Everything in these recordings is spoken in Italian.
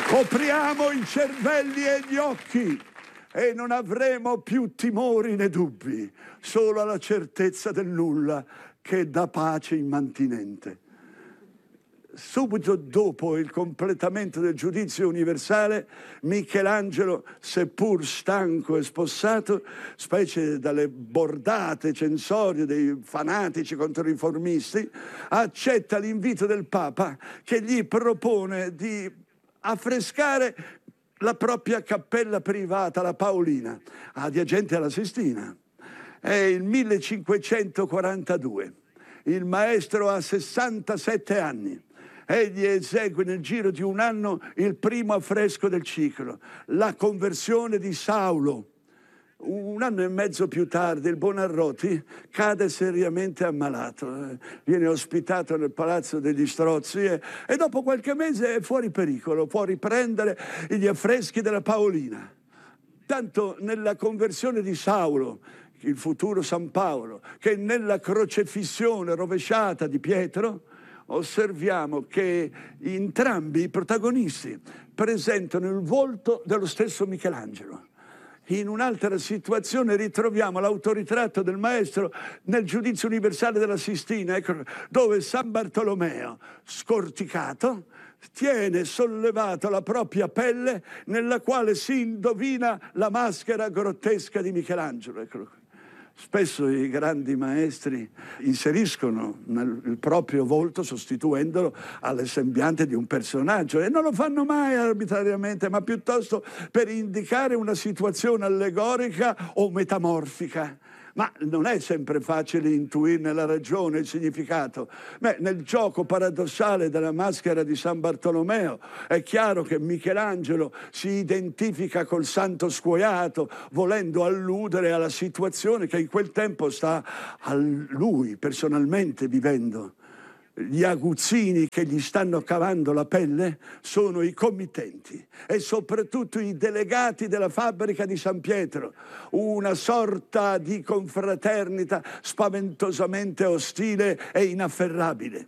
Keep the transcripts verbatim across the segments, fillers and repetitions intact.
Copriamo i cervelli e gli occhi e non avremo più timori né dubbi, solo la certezza del nulla che dà pace immantinente. Subito dopo il completamento del giudizio universale, Michelangelo, seppur stanco e spossato, specie dalle bordate censorie dei fanatici controriformisti, accetta l'invito del Papa che gli propone di affrescare la propria cappella privata, la Paolina, adiacente alla Sistina. È il millecinquecentoquarantadue. Il maestro ha sessantasette anni. Egli esegue nel giro di un anno il primo affresco del ciclo, la conversione di Saulo. Un anno e mezzo più tardi il Buonarroti cade seriamente ammalato, viene ospitato nel Palazzo degli Strozzi e, e dopo qualche mese è fuori pericolo, può riprendere gli affreschi della Paolina. Tanto nella conversione di Saulo, il futuro San Paolo, che nella crocefissione rovesciata di Pietro, osserviamo che entrambi i protagonisti presentano il volto dello stesso Michelangelo. In un'altra situazione ritroviamo l'autoritratto del maestro nel giudizio universale della Sistina, ecco, dove San Bartolomeo, scorticato, tiene sollevato la propria pelle nella quale si indovina la maschera grottesca di Michelangelo. Eccolo qui. Spesso i grandi maestri inseriscono nel, il proprio volto sostituendolo alle sembianze di un personaggio e non lo fanno mai arbitrariamente, ma piuttosto per indicare una situazione allegorica o metamorfica. Ma non è sempre facile intuirne la ragione, il significato. Beh, nel gioco paradossale della maschera di San Bartolomeo è chiaro che Michelangelo si identifica col santo scuoiato, volendo alludere alla situazione che in quel tempo sta a lui personalmente vivendo. Gli aguzzini che gli stanno cavando la pelle sono i committenti e soprattutto i delegati della fabbrica di San Pietro, una sorta di confraternita spaventosamente ostile e inafferrabile.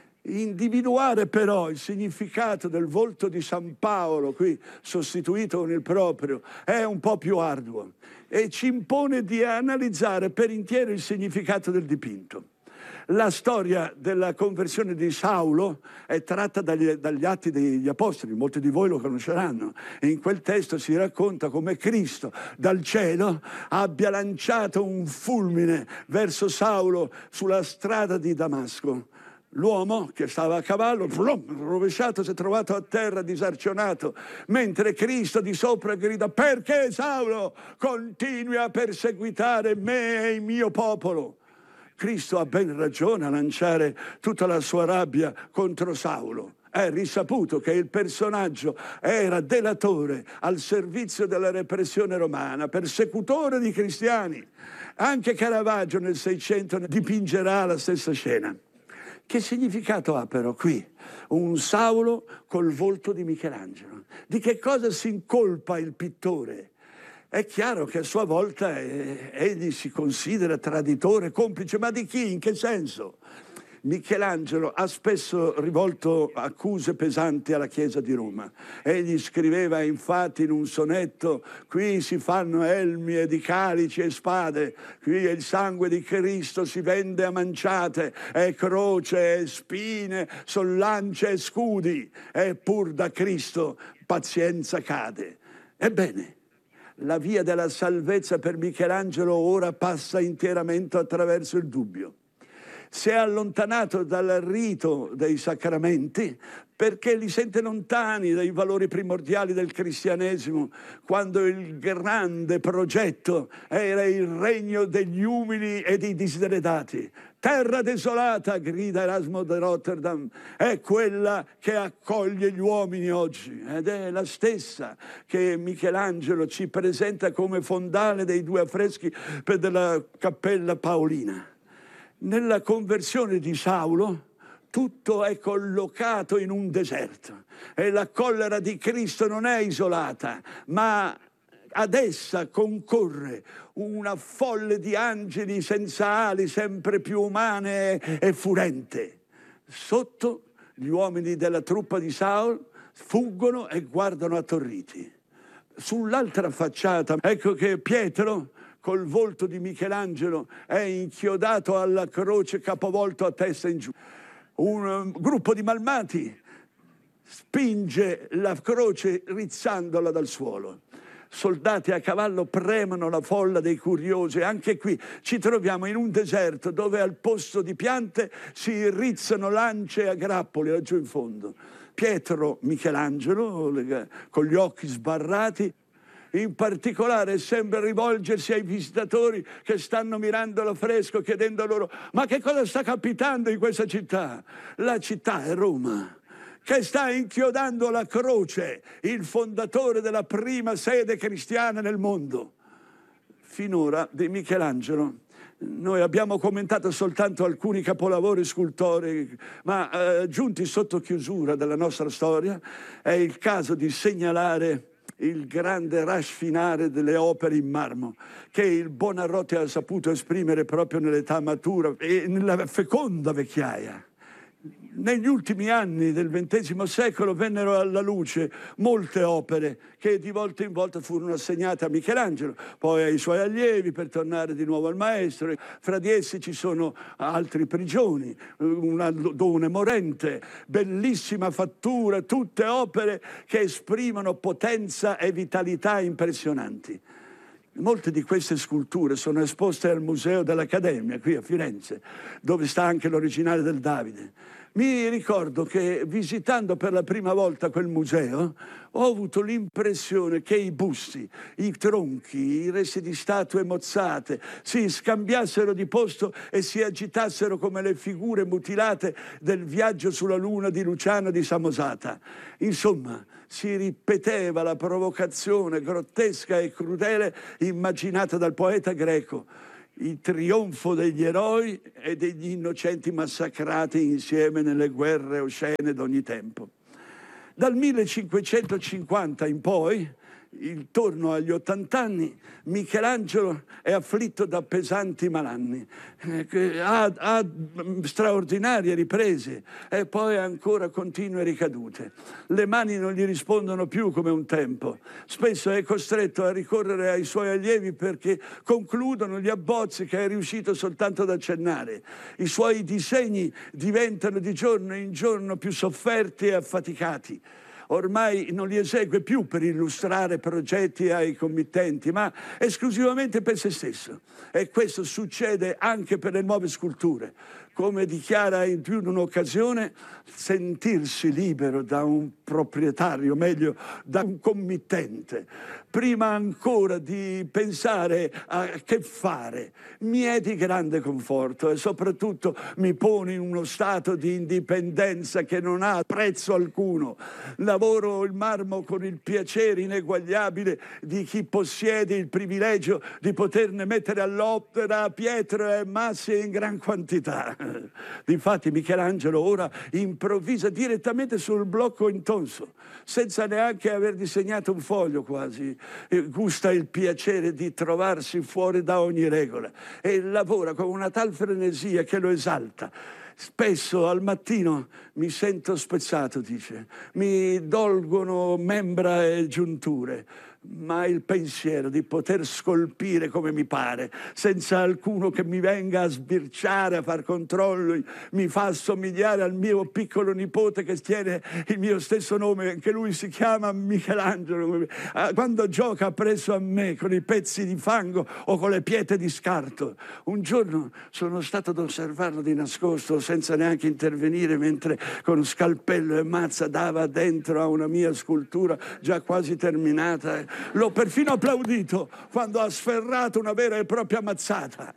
Individuare però il significato del volto di San Paolo, qui sostituito con il proprio, è un po' più arduo e ci impone di analizzare per intero il significato del dipinto. La storia della conversione di Saulo è tratta dagli, dagli Atti degli Apostoli, molti di voi lo conosceranno, e in quel testo si racconta come Cristo dal cielo abbia lanciato un fulmine verso Saulo sulla strada di Damasco. L'uomo che stava a cavallo, flom, rovesciato, si è trovato a terra disarcionato, mentre Cristo di sopra grida: perché Saulo continui a perseguitare me e il mio popolo? Cristo ha ben ragione a lanciare tutta la sua rabbia contro Saulo. È risaputo che il personaggio era delatore al servizio della repressione romana, persecutore di cristiani. Anche Caravaggio nel Seicento dipingerà la stessa scena. Che significato ha però qui un Saulo col volto di Michelangelo? Di che cosa si incolpa il pittore? È chiaro che a sua volta eh, egli si considera traditore, complice, ma di chi? In che senso? Michelangelo ha spesso rivolto accuse pesanti alla Chiesa di Roma. Egli scriveva infatti in un sonetto: qui si fanno elmi e di calici e spade, qui il sangue di Cristo si vende a manciate, è croce e spine, son lance e scudi, e pur da Cristo pazienza cade. Ebbene, la via della salvezza per Michelangelo ora passa interamente attraverso il dubbio. Si è allontanato dal rito dei sacramenti perché li sente lontani dai valori primordiali del cristianesimo, quando il grande progetto era il regno degli umili e dei desideratati. Terra desolata, grida Erasmo da Rotterdam, è quella che accoglie gli uomini oggi, ed è la stessa che Michelangelo ci presenta come fondale dei due affreschi della Cappella Paolina. Nella conversione di Saulo tutto è collocato in un deserto e la collera di Cristo non è isolata, ma ad essa concorre una folle di angeli senza ali, sempre più umane e furente. Sotto gli uomini della truppa di Saulo fuggono e guardano attorriti. Sull'altra facciata, ecco che Pietro, col volto di Michelangelo, è inchiodato alla croce, capovolto a testa in giù. Un gruppo di malmati spinge la croce rizzandola dal suolo. Soldati a cavallo premono la folla dei curiosi. Anche qui ci troviamo in un deserto dove al posto di piante si rizzano lance a grappoli laggiù in fondo. Pietro Michelangelo, con gli occhi sbarrati, in particolare sembra rivolgersi ai visitatori che stanno mirando l'affresco, chiedendo loro: ma che cosa sta capitando in questa città? La città è Roma, che sta inchiodando la croce, il fondatore della prima sede cristiana nel mondo. Finora di Michelangelo noi abbiamo commentato soltanto alcuni capolavori scultorei, ma eh, giunti sotto chiusura della nostra storia, è il caso di segnalare il grande raffinare delle opere in marmo che il Buonarroti ha saputo esprimere proprio nell'età matura e nella feconda vecchiaia. Negli ultimi anni del ventesimo secolo vennero alla luce molte opere che di volta in volta furono assegnate a Michelangelo, poi ai suoi allievi per tornare di nuovo al maestro. Fra di essi ci sono altri prigioni, una Done morente, bellissima fattura, tutte opere che esprimono potenza e vitalità impressionanti. Molte di queste sculture sono esposte al Museo dell'Accademia, qui a Firenze, dove sta anche l'originale del Davide. Mi ricordo che visitando per la prima volta quel museo ho avuto l'impressione che i busti, i tronchi, i resti di statue mozzate si scambiassero di posto e si agitassero come le figure mutilate del Viaggio sulla Luna di Luciano di Samosata. Insomma, si ripeteva la provocazione grottesca e crudele immaginata dal poeta greco: il trionfo degli eroi e degli innocenti massacrati insieme nelle guerre oscene d'ogni tempo. Dal millecinquecentocinquanta in poi, intorno agli ottant'anni, Michelangelo è afflitto da pesanti malanni, eh, ha, ha straordinarie riprese e poi ancora continue ricadute. Le mani non gli rispondono più come un tempo. Spesso è costretto a ricorrere ai suoi allievi perché concludono gli abbozzi che è riuscito soltanto ad accennare. I suoi disegni diventano di giorno in giorno più sofferti e affaticati. Ormai non li esegue più per illustrare progetti ai committenti, ma esclusivamente per se stesso. E questo succede anche per le nuove sculture. Come dichiara in più di un'occasione, sentirsi libero da un proprietario, meglio, da un committente, prima ancora di pensare a che fare, mi è di grande conforto e soprattutto mi pone in uno stato di indipendenza che non ha prezzo alcuno. Lavoro il marmo con il piacere ineguagliabile di chi possiede il privilegio di poterne mettere all'opera pietre e masse in gran quantità. Difatti Michelangelo ora improvvisa direttamente sul blocco intonso, senza neanche aver disegnato un foglio quasi. Gusta il piacere di trovarsi fuori da ogni regola e lavora con una tal frenesia che lo esalta. Spesso al mattino mi sento spezzato, dice, mi dolgono membra e giunture, ma il pensiero di poter scolpire come mi pare, senza alcuno che mi venga a sbirciare, a far controllo, mi fa assomigliare al mio piccolo nipote che tiene il mio stesso nome, anche lui si chiama Michelangelo, quando gioca presso a me con i pezzi di fango o con le pietre di scarto. Un giorno sono stato ad osservarlo di nascosto, senza neanche intervenire, mentre con scalpello e mazza dava dentro a una mia scultura già quasi terminata. L'ho perfino applaudito quando ha sferrato una vera e propria mazzata.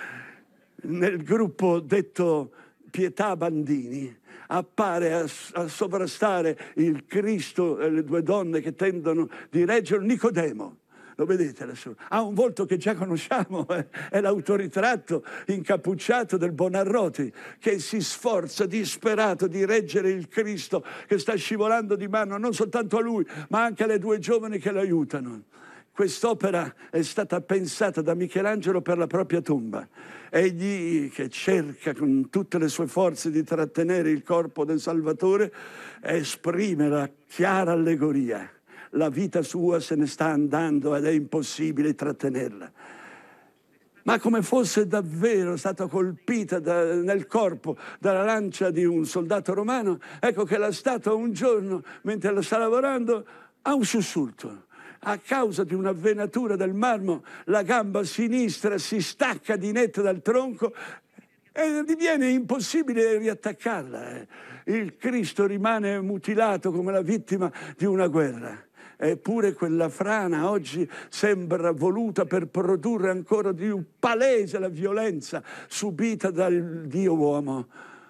Nel gruppo detto Pietà Bandini appare a, a sovrastare il Cristo e le due donne che tendono di reggere Nicodemo. Lo vedete adesso? Ha un volto che già conosciamo, eh? È l'autoritratto incappucciato del Buonarroti che si sforza disperato di reggere il Cristo che sta scivolando di mano non soltanto a lui ma anche alle due giovani che lo aiutano. Quest'opera è stata pensata da Michelangelo per la propria tomba. Egli, che cerca con tutte le sue forze di trattenere il corpo del Salvatore, esprime la chiara allegoria. La vita sua se ne sta andando ed è impossibile trattenerla. Ma come fosse davvero stata colpita da, nel corpo dalla lancia di un soldato romano, ecco che la statua un giorno, mentre la sta lavorando, ha un sussulto. A causa di una venatura del marmo, la gamba sinistra si stacca di netto dal tronco e diviene impossibile riattaccarla. Il Cristo rimane mutilato come la vittima di una guerra. Eppure quella frana oggi sembra voluta per produrre ancora di più palese la violenza subita dal Dio uomo.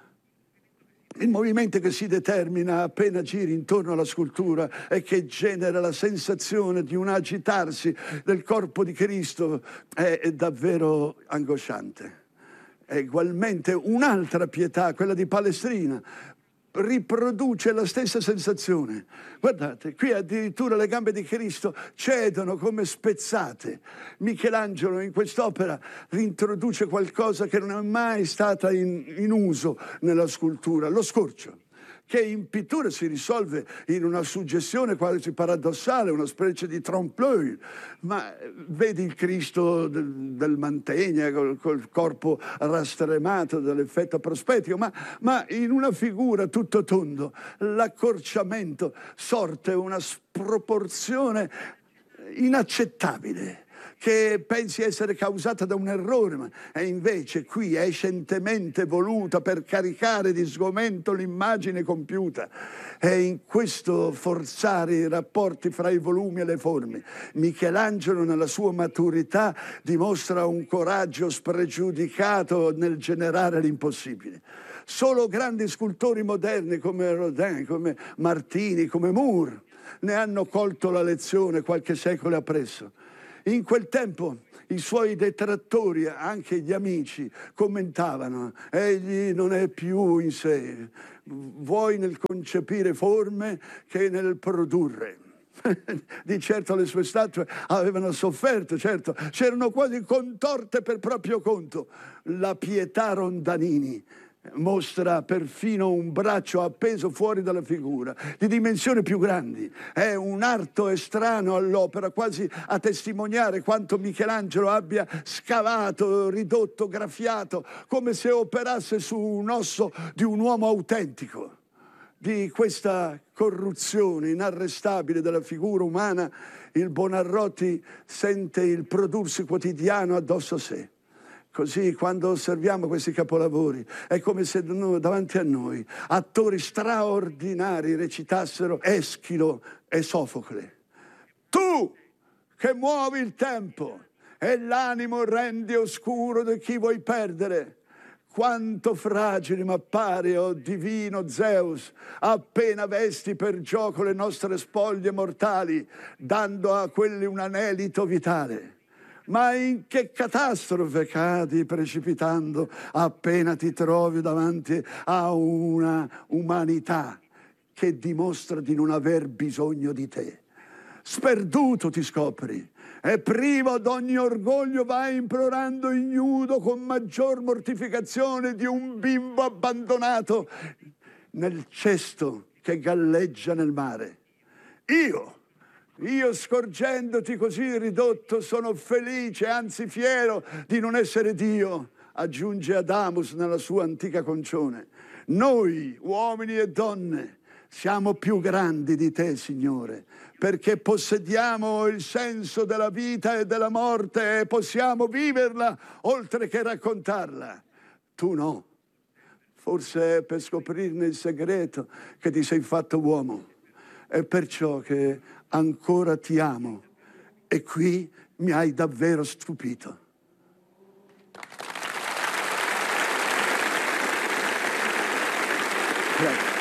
Il movimento che si determina appena giri intorno alla scultura e che genera la sensazione di un agitarsi del corpo di Cristo è, è davvero angosciante. E ugualmente un'altra pietà, quella di Palestrina, riproduce la stessa sensazione. Guardate, qui addirittura le gambe di Cristo cedono come spezzate. Michelangelo in quest'opera rintroduce qualcosa che non è mai stata in, in uso nella scultura, lo scorcio, che in pittura si risolve in una suggestione quasi paradossale, una specie di trompe-l'œil. Ma vedi il Cristo del, del Mantegna col, col corpo rastremato dall'effetto prospettico, ma, ma in una figura tutto tondo, l'accorciamento sorte una sproporzione inaccettabile, che pensi essere causata da un errore, ma è invece qui è scientemente voluta per caricare di sgomento l'immagine compiuta. E in questo forzare i rapporti fra i volumi e le forme, Michelangelo nella sua maturità dimostra un coraggio spregiudicato nel generare l'impossibile. Solo grandi scultori moderni come Rodin, come Martini, come Moore ne hanno colto la lezione qualche secolo appresso. In quel tempo i suoi detrattori, anche gli amici, commentavano: egli non è più in sé, vuoi nel concepire forme che nel produrre. Di certo le sue statue avevano sofferto, certo, c'erano quasi contorte per proprio conto. La Pietà Rondanini mostra perfino un braccio appeso fuori dalla figura, di dimensioni più grandi. È un arto estraneo all'opera, quasi a testimoniare quanto Michelangelo abbia scavato, ridotto, graffiato, come se operasse su un osso di un uomo autentico. Di questa corruzione inarrestabile della figura umana, il Buonarroti sente il prodursi quotidiano addosso a sé. Così, quando osserviamo questi capolavori, è come se davanti a noi attori straordinari recitassero Eschilo e Sofocle. Tu che muovi il tempo e l'animo rendi oscuro di chi vuoi perdere, quanto fragili m'appare, o divino Zeus, appena vesti per gioco le nostre spoglie mortali, dando a quelli un anelito vitale. Ma in che catastrofe cadi precipitando appena ti trovi davanti a una umanità che dimostra di non aver bisogno di te. Sperduto ti scopri e privo d'ogni orgoglio vai implorando ignudo con maggior mortificazione di un bimbo abbandonato nel cesto che galleggia nel mare. Io Io scorgendoti così ridotto sono felice, anzi fiero di non essere Dio, aggiunge Adamus nella sua antica concione. Noi, uomini e donne, siamo più grandi di te, Signore, perché possediamo il senso della vita e della morte e possiamo viverla oltre che raccontarla. Tu no. Forse è per scoprirne il segreto che ti sei fatto uomo. È perciò che ancora ti amo e qui mi hai davvero stupito. Grazie.